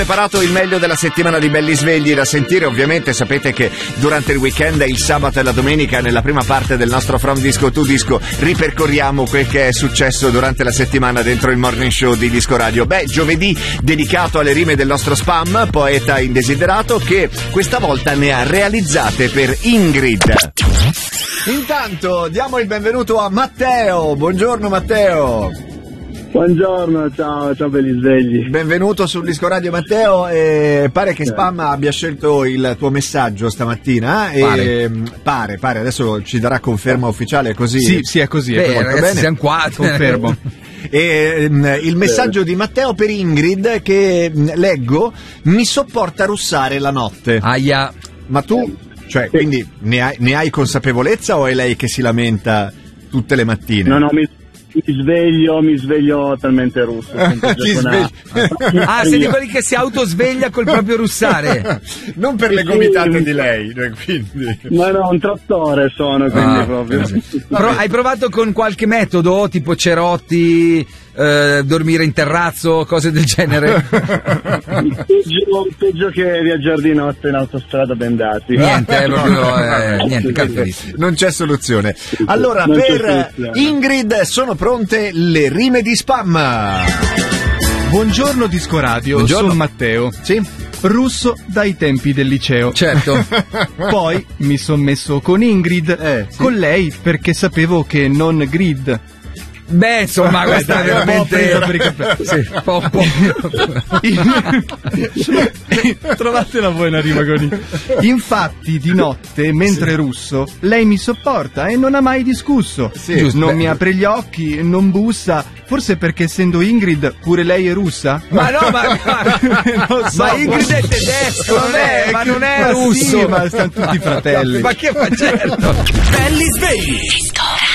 Preparato il meglio della settimana di belli svegli da sentire. Ovviamente sapete che durante il weekend, il sabato e la domenica, nella prima parte del nostro From Disco to Disco, ripercorriamo quel che è successo durante la settimana dentro il morning show di Disco Radio. Giovedì dedicato alle rime del nostro Spam, poeta indesiderato, che questa volta ne ha realizzate per Ingrid. Intanto diamo il benvenuto a Matteo. Buongiorno Matteo. Buongiorno, ciao belli svegli. Benvenuto sul Disco Radio Matteo. Pare che Spam abbia scelto il tuo messaggio stamattina. Pare, adesso ci darà conferma ufficiale, così. Sì, è così. Ragazzi, bene. Siamo qua, confermo. Il messaggio di Matteo per Ingrid, che leggo: mi sopporta russare la notte. Aia. Ma tu, cioè, quindi ne hai consapevolezza o è lei che si lamenta tutte le mattine? No, mi sveglio talmente russo. Sei di quelli che si autosveglia col proprio russare. Non per le gomitate di lei, quindi. No, un trattore sono, quindi proprio. Hai provato con qualche metodo, tipo cerotti, dormire in terrazzo, cose del genere? Peggio che viaggiare di notte in autostrada bendati. Niente, niente, non c'è soluzione. Allora, per Ingrid sono pronte le rime di Spam. Buongiorno Disco Radio, Buongiorno. sono Matteo. Sì? Russo dai tempi del liceo. Certo. Poi mi sono messo con Ingrid, sì. con lei perché sapevo che non grid. Beh, insomma, questa è veramente... Trovatela voi una rima con Infatti di notte, mentre russo, lei mi sopporta e non ha mai discusso. Sì, non mi apre gli occhi, non bussa. Forse perché essendo Ingrid pure lei è russa? Ma no, ma Ingrid è tedesco, non è russo. Sì, ma stanno tutti fratelli. Ma che fa, certo? Belli svegli.